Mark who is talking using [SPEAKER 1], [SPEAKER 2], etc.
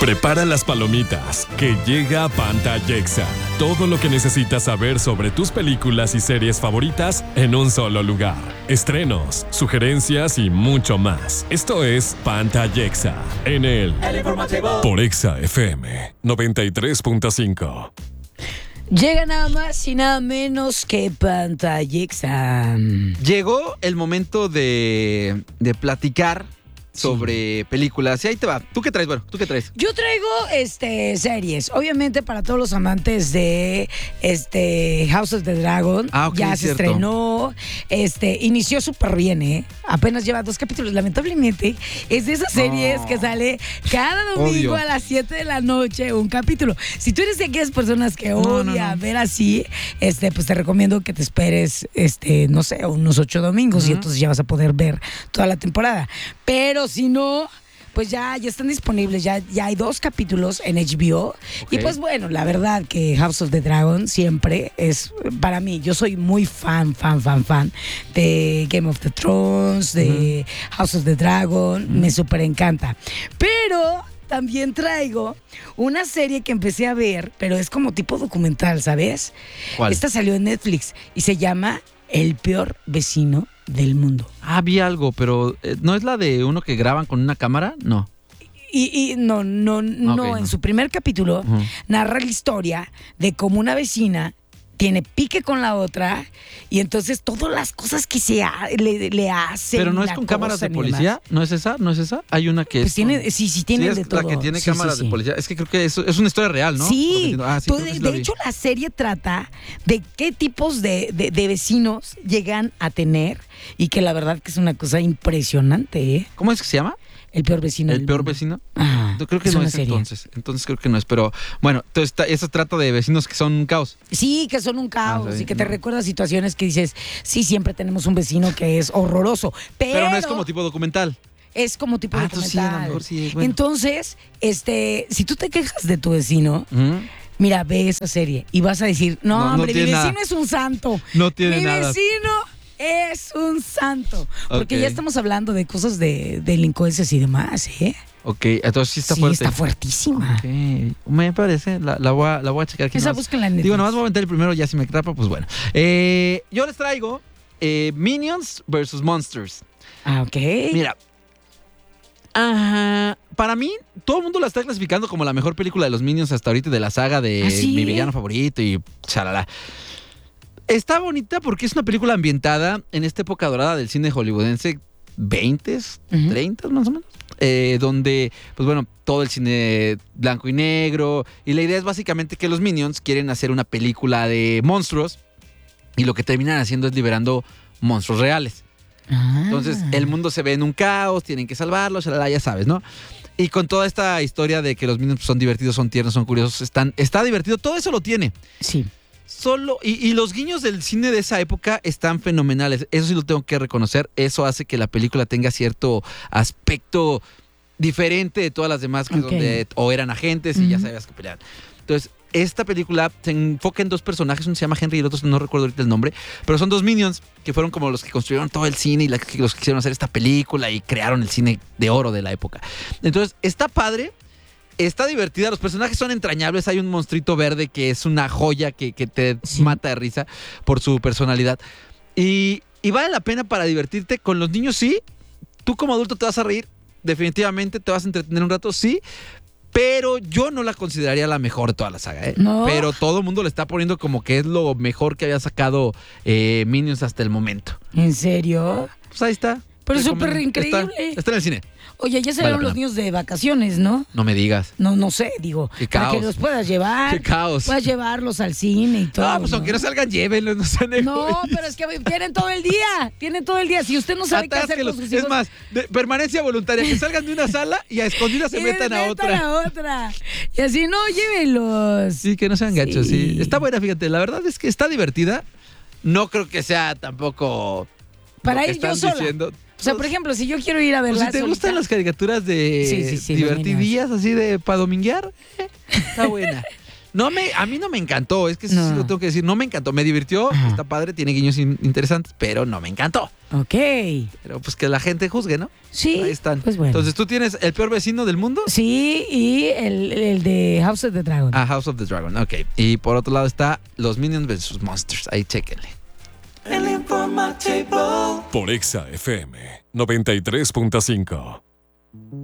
[SPEAKER 1] Prepara las palomitas, que llega Pantayexa. Todo lo que necesitas saber sobre tus películas y series favoritas en un solo lugar. Estrenos, sugerencias y mucho más. Esto es Pantayexa, en el Informativo por Exa FM 93.5.
[SPEAKER 2] Llega nada más y nada menos que Pantayexa.
[SPEAKER 3] Llegó el momento de platicar sobre películas. Y ahí te va. ¿Tú qué traes? Bueno, ¿tú qué traes?
[SPEAKER 2] Yo traigo series. Obviamente para todos los amantes de House of the Dragon.
[SPEAKER 3] Ok,
[SPEAKER 2] ya se
[SPEAKER 3] cierto.
[SPEAKER 2] estrenó. Inició súper bien, ¿eh? Apenas lleva 2 capítulos. Lamentablemente, es de esas series que sale cada domingo a las 7 de la noche un capítulo. Si tú eres de aquellas personas que odia ver así, pues te recomiendo que te esperes, no sé, unos 8 domingos y entonces ya vas a poder ver toda la temporada. Pero si no, pues ya están disponibles, ya hay 2 capítulos en HBO.
[SPEAKER 3] Okay.
[SPEAKER 2] Y pues bueno, la verdad que House of the Dragon siempre es, para mí, yo soy muy fan de Game of the Thrones, de House of the Dragon, me súper encanta. Pero también traigo una serie que empecé a ver, pero es como tipo documental, ¿sabes?
[SPEAKER 3] ¿Cuál?
[SPEAKER 2] Esta salió en Netflix y se llama El peor vecino del mundo.
[SPEAKER 3] Vi algo, pero ¿no es la de uno que graban con una cámara? No.
[SPEAKER 2] Y no, en su primer capítulo narra la historia de cómo una vecina tiene pique con la otra y entonces todas las cosas que le hacen.
[SPEAKER 3] Pero no es
[SPEAKER 2] la
[SPEAKER 3] con cámaras de
[SPEAKER 2] acosan y
[SPEAKER 3] policía, ¿no es esa? Hay una que
[SPEAKER 2] Pues
[SPEAKER 3] es
[SPEAKER 2] tiene, sí, tiene
[SPEAKER 3] es
[SPEAKER 2] de todo.
[SPEAKER 3] la que tiene
[SPEAKER 2] Sí,
[SPEAKER 3] cámaras
[SPEAKER 2] sí.
[SPEAKER 3] de policía. Es que creo que es una historia real, ¿no?
[SPEAKER 2] Sí,
[SPEAKER 3] Creo que sí la
[SPEAKER 2] de
[SPEAKER 3] vi.
[SPEAKER 2] hecho la serie trata de qué tipos de vecinos llegan a tener y que la verdad que es una cosa impresionante, ¿eh?
[SPEAKER 3] ¿Cómo es que se llama?
[SPEAKER 2] El peor vecino.
[SPEAKER 3] ¿El
[SPEAKER 2] del
[SPEAKER 3] peor
[SPEAKER 2] mundo.
[SPEAKER 3] vecino?
[SPEAKER 2] Ah,
[SPEAKER 3] Yo creo que
[SPEAKER 2] es
[SPEAKER 3] no
[SPEAKER 2] una
[SPEAKER 3] es
[SPEAKER 2] serie.
[SPEAKER 3] entonces creo que no es, pero bueno, entonces eso trata de vecinos que son un caos.
[SPEAKER 2] Sí, que son un caos
[SPEAKER 3] sí,
[SPEAKER 2] y que te
[SPEAKER 3] no.
[SPEAKER 2] recuerdas situaciones que dices, sí, siempre tenemos un vecino que es horroroso,
[SPEAKER 3] Pero no es como tipo documental.
[SPEAKER 2] es como tipo
[SPEAKER 3] Entonces sí, a
[SPEAKER 2] documental.
[SPEAKER 3] lo mejor sí, bueno.
[SPEAKER 2] Entonces, si tú te quejas de tu vecino,
[SPEAKER 3] Ujú.
[SPEAKER 2] mira, ve esa serie y vas a decir, no,
[SPEAKER 3] No
[SPEAKER 2] hombre, mi
[SPEAKER 3] tiene
[SPEAKER 2] vecino
[SPEAKER 3] nada.
[SPEAKER 2] es un santo.
[SPEAKER 3] No tiene
[SPEAKER 2] mi
[SPEAKER 3] nada.
[SPEAKER 2] vecino es un santo. Porque
[SPEAKER 3] Ok.
[SPEAKER 2] ya estamos hablando de cosas de delincuencias y demás, ¿eh?
[SPEAKER 3] Ok, entonces sí está
[SPEAKER 2] sí,
[SPEAKER 3] fuerte.
[SPEAKER 2] está fuertísima.
[SPEAKER 3] Ok, me parece, la voy a checar aquí.
[SPEAKER 2] Esa
[SPEAKER 3] nomás.
[SPEAKER 2] búsquenla en Netflix.
[SPEAKER 3] Digo, nomás voy a aventar el primero, ya si me atrapa, pues bueno. Yo les traigo Minions vs. Monsters.
[SPEAKER 2] Ah, ok.
[SPEAKER 3] Mira, para mí, todo el mundo la está clasificando como la mejor película de los Minions hasta ahorita de la saga de
[SPEAKER 2] ¿Ah, sí?
[SPEAKER 3] mi villano favorito y chalala. Está bonita porque es una película ambientada en esta época dorada del cine hollywoodense, 20s, 30s más o menos. Donde, pues bueno, todo el cine blanco y negro. Y la idea es básicamente que los Minions quieren hacer una película de monstruos. Y lo que terminan haciendo es liberando monstruos reales. Entonces, el mundo se ve en un caos, tienen que salvarlos, ya sabes, ¿no? Y con toda esta historia de que los Minions son divertidos, son tiernos, son curiosos, está divertido, todo eso lo tiene.
[SPEAKER 2] Sí.
[SPEAKER 3] Solo, y los guiños del cine de esa época están fenomenales. Eso sí lo tengo que reconocer. Eso hace que la película tenga cierto aspecto diferente de todas las demás, que donde o eran agentes y ya sabías que peleaban. Entonces, esta película se enfoca en 2 personajes, uno se llama Henry y el otro no recuerdo ahorita el nombre, pero son 2 Minions que fueron como los que construyeron todo el cine y los que quisieron hacer esta película y crearon el cine de oro de la época. Entonces, está padre. Está divertida, los personajes son entrañables. Hay un monstruito verde que es una joya que te mata de risa por su personalidad. Y vale la pena para divertirte. Con los niños, sí. Tú como adulto te vas a reír. Definitivamente te vas a entretener un rato, sí. Pero yo no la consideraría la mejor de toda la saga, ¿eh?
[SPEAKER 2] No.
[SPEAKER 3] Pero todo el mundo le está poniendo como que es lo mejor que había sacado Minions hasta el momento.
[SPEAKER 2] ¿En serio?
[SPEAKER 3] Pues ahí está.
[SPEAKER 2] Pero es
[SPEAKER 3] Recomiendo.
[SPEAKER 2] súper increíble.
[SPEAKER 3] Está en el cine.
[SPEAKER 2] Oye, ya salieron
[SPEAKER 3] Vale la
[SPEAKER 2] los
[SPEAKER 3] pena.
[SPEAKER 2] niños de vacaciones, ¿no?
[SPEAKER 3] No me digas.
[SPEAKER 2] No sé, digo.
[SPEAKER 3] Qué
[SPEAKER 2] para
[SPEAKER 3] caos.
[SPEAKER 2] que los puedas llevar.
[SPEAKER 3] Qué caos.
[SPEAKER 2] Puedas llevarlos al cine y todo.
[SPEAKER 3] No, pues aunque no salgan, llévenlos, no sean
[SPEAKER 2] No,
[SPEAKER 3] egoístas.
[SPEAKER 2] pero es que tienen todo el día. Tienen todo el día. Si usted no sabe qué hacer con
[SPEAKER 3] Atásquelos.
[SPEAKER 2] sus hijos...
[SPEAKER 3] Es más, permanencia voluntaria, que salgan de una sala y a escondidas se metan a otra.
[SPEAKER 2] otra. Y así, no, llévenlos.
[SPEAKER 3] Sí, que no sean gachos,
[SPEAKER 2] Sí.
[SPEAKER 3] sí. Está buena, fíjate, la verdad es que está divertida. No creo que sea tampoco
[SPEAKER 2] Para
[SPEAKER 3] lo que
[SPEAKER 2] ir yo
[SPEAKER 3] están
[SPEAKER 2] sola.
[SPEAKER 3] diciendo.
[SPEAKER 2] O sea, por ejemplo, si yo quiero ir a
[SPEAKER 3] Pues
[SPEAKER 2] verla
[SPEAKER 3] si te
[SPEAKER 2] solita,
[SPEAKER 3] gustan las caricaturas de
[SPEAKER 2] Sí,
[SPEAKER 3] divertidillas, así de para dominguear, está buena. A mí no me encantó, es que sí lo tengo que decir, no me encantó, me divirtió, está padre, tiene guiños interesantes, pero no me encantó.
[SPEAKER 2] Ok.
[SPEAKER 3] Pero pues que la gente juzgue, ¿no?
[SPEAKER 2] Sí.
[SPEAKER 3] Ahí están.
[SPEAKER 2] Pues bueno.
[SPEAKER 3] Entonces, ¿tú tienes el peor vecino del mundo?
[SPEAKER 2] Sí, y el de House of the Dragon.
[SPEAKER 3] House of the Dragon, ok. Y por otro lado está Los Minions vs. Monsters, ahí chéquenle.
[SPEAKER 4] El informativo.
[SPEAKER 1] Por Exa FM 93.5.